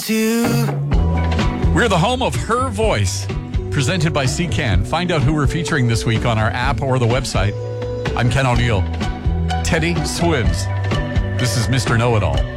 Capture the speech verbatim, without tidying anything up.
We're the home of Her Voice, presented by C CAN. Find out who we're featuring this week on our app or the website. I'm Ken O'Neill. Teddy swims. This is Mister Know-It-All.